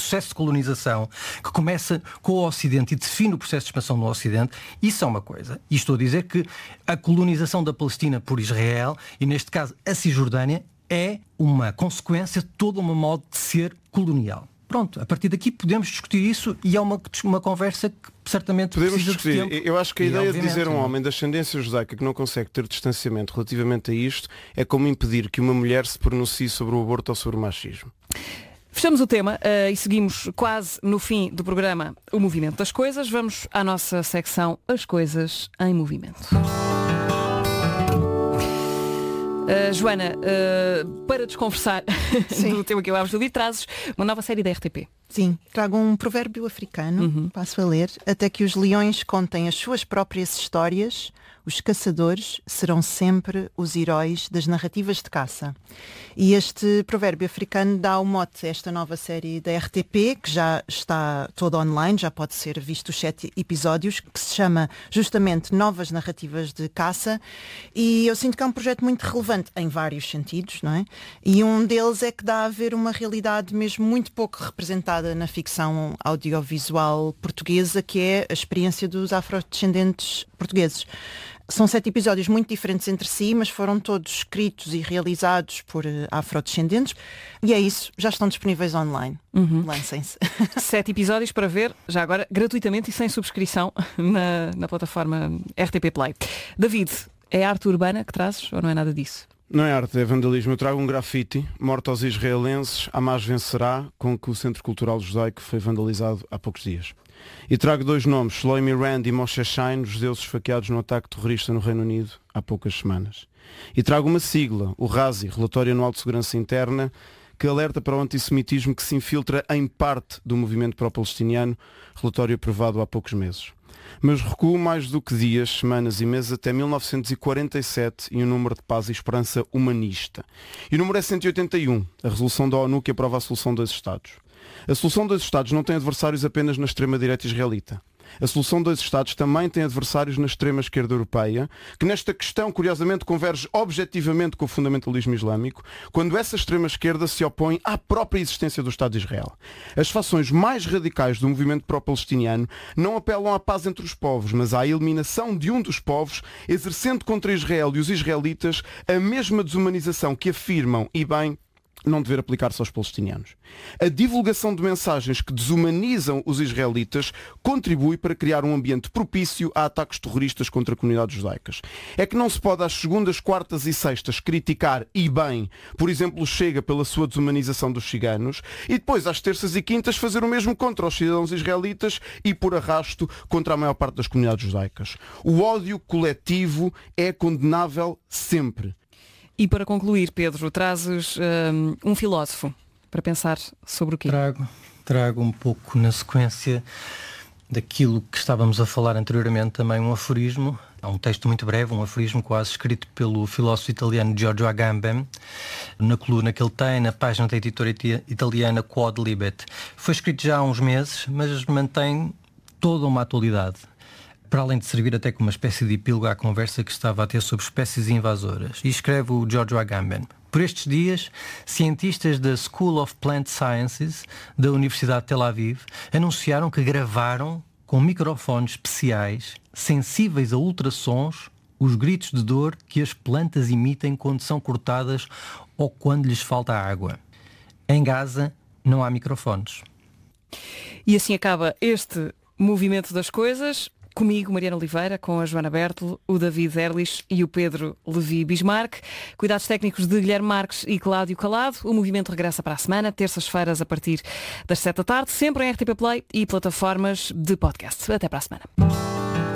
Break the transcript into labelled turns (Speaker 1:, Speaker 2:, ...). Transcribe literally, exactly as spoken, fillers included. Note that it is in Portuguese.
Speaker 1: processo de colonização que começa com o Ocidente e define o processo de expansão no Ocidente, isso é uma coisa. E estou a dizer que a colonização da Palestina por Israel, e neste caso a Cisjordânia, é uma consequência de toda uma modo de ser colonial. Pronto, a partir daqui podemos discutir isso e é uma, uma conversa que certamente
Speaker 2: podemos
Speaker 1: precisa
Speaker 2: discutir.
Speaker 1: de tempo.
Speaker 2: Eu acho que a
Speaker 1: e,
Speaker 2: ideia de dizer um
Speaker 1: não.
Speaker 2: homem de ascendência judaica que não consegue ter distanciamento relativamente a isto é como impedir que uma mulher se pronuncie sobre o aborto ou sobre o machismo.
Speaker 3: Fechamos o tema uh, e seguimos quase no fim do programa O Movimento das Coisas. Vamos à nossa secção As Coisas em Movimento. Uh, Joana, uh, para desconversar do tema que eu abro do livro, trazes uma nova série da R T P.
Speaker 4: Sim, trago um provérbio africano, uhum. passo a ler, até que os leões contem as suas próprias histórias, os caçadores serão sempre os heróis das narrativas de caça. E este provérbio africano dá o mote a esta nova série da R T P, que já está toda online, já pode ser visto os sete episódios, que se chama justamente Novas Narrativas de Caça, e eu sinto que é um projeto muito relevante em vários sentidos, não é? E um deles é que dá a ver uma realidade mesmo muito pouco representada na ficção audiovisual portuguesa, que é a experiência dos afrodescendentes portugueses. São sete episódios muito diferentes entre si, mas foram todos escritos e realizados por uh, afrodescendentes. E é isso, já estão disponíveis online. Uhum. Lancem-se.
Speaker 3: Sete episódios para ver, já agora, gratuitamente e sem subscrição na, na plataforma R T P Play. David, é arte urbana que trazes ou não é nada disso?
Speaker 2: Não é arte, é vandalismo. Eu trago um grafite, morte aos israelenses, Hamas vencerá, com que o Centro Cultural Judaico foi vandalizado há poucos dias. E trago dois nomes, Shlomi Rand e Moshe Shain, os judeus esfaqueados no ataque terrorista no Reino Unido há poucas semanas. E trago uma sigla, o RASI, Relatório Anual de Segurança Interna, que alerta para o antissemitismo que se infiltra em parte do movimento pró-palestiniano, relatório aprovado há poucos meses. Mas recuo mais do que dias, semanas e meses até mil novecentos e quarenta e sete e um número de paz e esperança humanista. E o número é cento e oitenta e um, a resolução da ONU que aprova a solução dos Estados. A solução dos Estados não tem adversários apenas na extrema-direita israelita. A solução dos Estados também tem adversários na extrema-esquerda europeia, que nesta questão, curiosamente, converge objetivamente com o fundamentalismo islâmico, quando essa extrema-esquerda se opõe à própria existência do Estado de Israel. As fações mais radicais do movimento pró-palestiniano não apelam à paz entre os povos, mas à eliminação de um dos povos, exercendo contra Israel e os israelitas a mesma desumanização que afirmam, e bem, não dever aplicar-se aos palestinianos. A divulgação de mensagens que desumanizam os israelitas contribui para criar um ambiente propício a ataques terroristas contra comunidades judaicas. É que não se pode às segundas, quartas e sextas criticar, e bem, por exemplo, o Chega pela sua desumanização dos ciganos, e depois às terças e quintas fazer o mesmo contra os cidadãos israelitas e, por arrasto, contra a maior parte das comunidades judaicas. O ódio coletivo é condenável sempre.
Speaker 3: E para concluir, Pedro, trazes um, um filósofo para pensar sobre o quê?
Speaker 1: Trago, trago um pouco na sequência daquilo que estávamos a falar anteriormente, também um aforismo. Há um texto muito breve, um aforismo quase escrito pelo filósofo italiano Giorgio Agamben, na coluna que ele tem, na página da editora italiana Quod Libet. Foi escrito já há uns meses, mas mantém toda uma atualidade, para além de servir até como uma espécie de epílogo à conversa que estava a ter sobre espécies invasoras. E escreve o Giorgio Agamben. Por estes dias, cientistas da School of Plant Sciences da Universidade de Tel Aviv anunciaram que gravaram com microfones especiais, sensíveis a ultrassons, os gritos de dor que as plantas emitem quando são cortadas ou quando lhes falta água. Em Gaza não há microfones.
Speaker 3: E assim acaba este Movimento das Coisas. Comigo, Mariana Oliveira, com a Joana Bertolo, o David Erlich e o Pedro Levi Bismarck. Cuidados técnicos de Guilherme Marques e Cláudio Calado. O movimento regressa para a semana, terças-feiras a partir das sete da tarde, sempre em R T P Play e plataformas de podcast. Até para a semana.